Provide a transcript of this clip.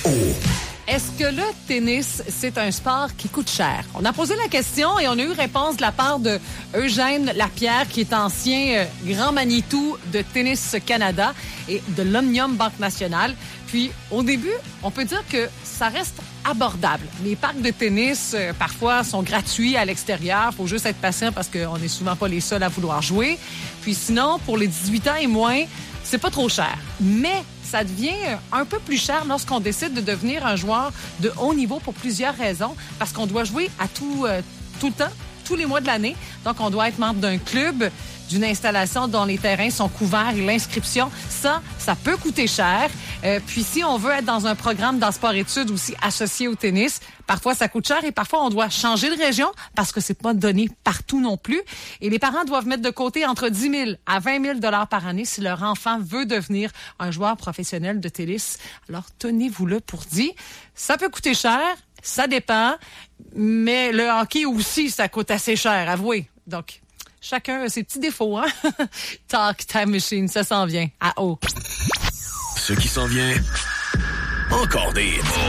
Est-ce que le tennis, c'est un sport qui coûte cher? On a posé la question et on a eu réponse de la part de Eugène Lapierre, qui est ancien grand Manitou de Tennis Canada et de l'Omnium Banque Nationale. Puis, au début, on peut dire que ça reste abordable. Les parcs de tennis, parfois, sont gratuits à l'extérieur. Il faut juste être patient parce qu'on n'est souvent pas les seuls à vouloir jouer. Puis sinon, pour les 18 ans et moins, c'est pas trop cher. Mais ça devient un peu plus cher lorsqu'on décide de devenir un joueur de haut niveau pour plusieurs raisons. Parce qu'on doit jouer à tout le temps, tous les mois de l'année. Donc, on doit être membre d'un club, d'une installation dont les terrains sont couverts et l'inscription, ça peut coûter cher. Puis si on veut être dans un programme dans sport-études aussi associé au tennis, parfois ça coûte cher et parfois on doit changer de région parce que c'est pas donné partout non plus. Et les parents doivent mettre de côté entre 10 000 à 20 000 $ par année si leur enfant veut devenir un joueur professionnel de tennis. Alors tenez-vous-le pour dit. Ça peut coûter cher, ça dépend, mais le hockey aussi, ça coûte assez cher, avouez. Donc, chacun a ses petits défauts, hein? Talk Time Machine, ça s'en vient à haut. Ce qui s'en vient, encore des